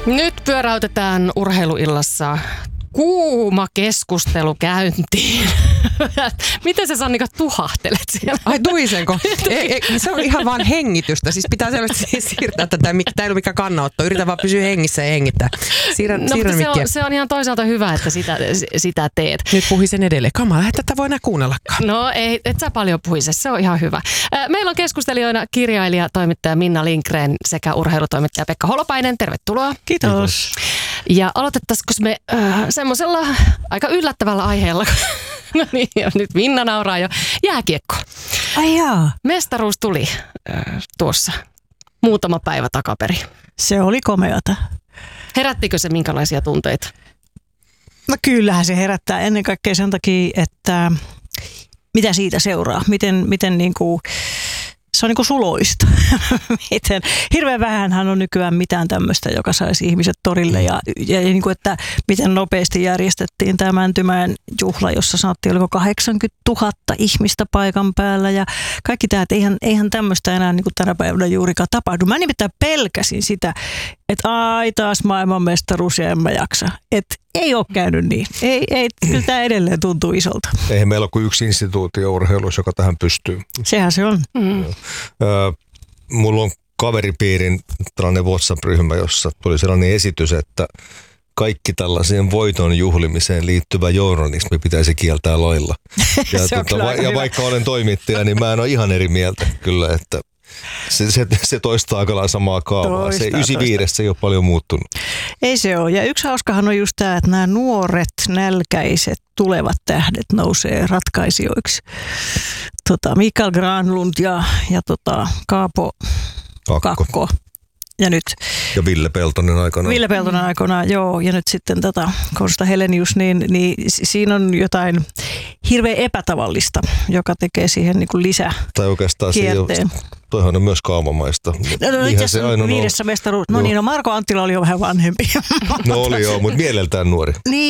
Nyt pyöräytetään urheiluillassa kuuma keskustelu käyntiin. Miten sä, Sannika, tuhahtelet siellä? Ai tuisenko? Se on ihan vaan hengitystä. Siis pitää selvästi siirtää tätä. Tämä ei ole mikään kannanotto. Yritä vaan pysyä hengissä ja hengittää. Siirrän mikkiä. Se on ihan toisaalta hyvä, että sitä teet. Nyt puhisen edelleen. Kamala, että tätä voi enää kuunnellakaan. No ei, et sä paljon puhise. Se on ihan hyvä. Meillä on keskustelijoina kirjailija, toimittaja Minna Lindgren sekä urheilutoimittaja Pekka Holopainen. Tervetuloa. Kiitos. Ja aloitettaisiko me semmoisella aika yllättävällä aiheella. No niin, nyt Minna nauraa jo. Jääkiekko. Ai jaa. Mestaruus tuli tuossa muutama päivä takaperi. Se oli komeata. Herättikö se minkälaisia tunteita? No kyllähän se herättää ennen kaikkea sen takia, että mitä siitä seuraa. Miten niinku, se on niinku suloista. Hirveän vähänhän on nykyään mitään tämmöistä, joka saisi ihmiset torille. Ja niinku, että miten nopeasti järjestettiin tämä Mäntymäen juhla, jossa sanottiin, oliko 80 000 ihmistä paikan päällä. Ja kaikki tämä, että eihän tämmöistä enää niinku tänä päivänä juurikaan tapahdu. Mä nimittäin pelkäsin sitä, että taas maailmanmestaruus ja en mä jaksa. Että ei ole käynyt niin. Ei, kyllä tämä edelleen tuntuu isolta. Eihän meillä ole kuin yksi instituutio urheilussa, joka tähän pystyy. Sehän se on. Mulla on kaveripiirin tällainen WhatsApp-ryhmä, jossa tuli sellainen esitys, että kaikki tällaiseen voiton juhlimiseen liittyvä journalismi pitäisi kieltää lailla. Ja vaikka olen toimittaja, niin mä en ole ihan eri mieltä kyllä, että se toistaa aika lailla samaa kaavaa. Se 95 ei ole paljon muuttunut. Ei se ole. Ja yksi hauskahan on just tämä, että nämä nuoret, nälkäiset, tulevat tähdet nousee ratkaisijoiksi. Mikael Granlund ja Kaapo Kakko. Ja nyt. Ja Ville Peltonen aikanaan. Joo. Ja nyt sitten Konsta Helenius, niin siinä on jotain hirveän epätavallista, joka tekee siihen niin kuin tai oikeastaan kierteen. Toihan on myös kaavamaista. No itse asiassa viidessä mestaruus. No niin, Marko Anttila oli jo vähän vanhempi. No oli joo, mutta mieleltään nuori. Niin.